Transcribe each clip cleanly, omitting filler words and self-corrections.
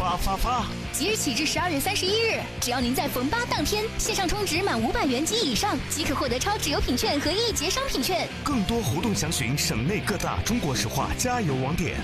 发！ 即日起至12月31日，只要您在逢8当天线上充值满500元及以上，即可获得超值优品券和1节商品券。 更多活动详询省内各大中国石化加油网点。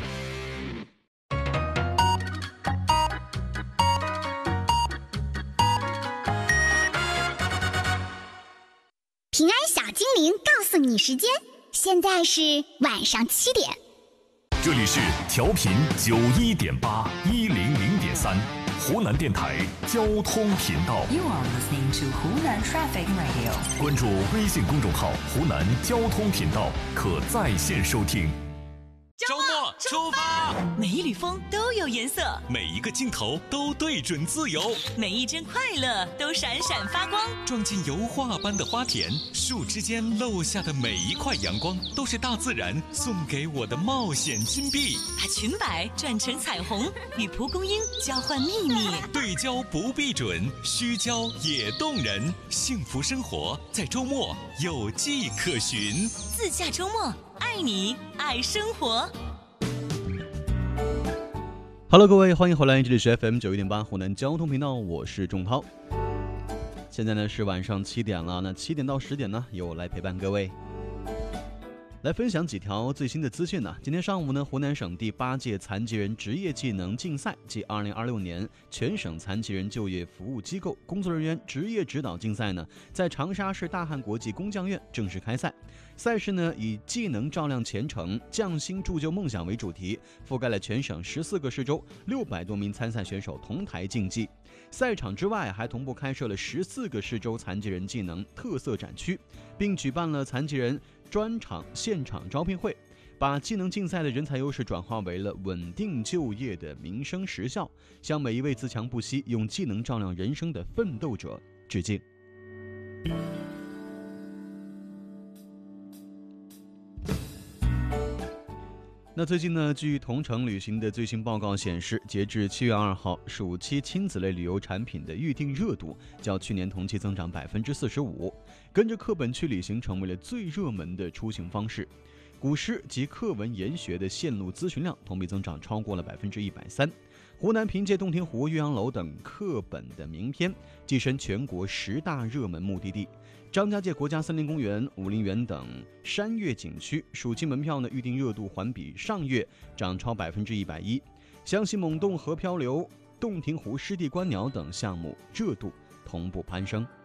平安小精灵告诉你时间，现在是晚上7点。 这里是调频91.8，100.3，湖南电台交通频道。 You are listening to Hunan Traffic Radio。 关注微信公众号“湖南交通频道”，可在线收听。 周末出发， 每一缕风都有颜色， 每一个镜头都对准自由， 每一帧快乐都闪闪发光。 撞进油画般的花田，树枝间漏下的每一块阳光，都是大自然送给我的冒险金币。 把裙摆转成彩虹，与蒲公英交换秘密。 对焦不必准，虚焦也动人。幸福生活在周末有迹可循。 自驾周末，爱你爱生活。 Hello， 各位，欢迎回来，这里是 FM 91.8湖南交通频道，我是仲涛。现在呢是晚上7点了，那7点到10点呢，由我来陪伴各位，来分享几条最新的资讯呢。今天上午呢，湖南省第8届残疾人职业技能竞赛暨2026年全省残疾人就业服务机构工作人员职业指导竞赛呢，在长沙市大汉国际工匠院正式开赛。赛事呢以技能照亮前程，匠心铸就梦想为主题，覆盖了全省14个市州，600多名参赛选手同台竞技。赛场之外还同步开设了14个市州残疾人技能特色展区，并举办了残疾人专场现场招聘会，把技能竞赛的人才优势转化为了稳定就业的民生实效，向每一位自强不息、用技能照亮人生的奋斗者致敬。那最近呢，据同程旅行的最新报告显示，截至7月2号，暑期亲子类旅游产品的预订热度较去年同期增长45%，跟着课本去旅行成为了最热门的出行方式。古诗及课文研学的线路咨询量同比增长超过了130%。湖南凭借洞庭湖、岳阳楼等课本的名篇，跻身全国10大热门目的地。张家界国家森林公园、武陵源等山岳景区暑期门票呢，预订热度环比上月涨超110%。湘西勐洞河漂流、洞庭湖湿地观鸟等项目热度同步攀升。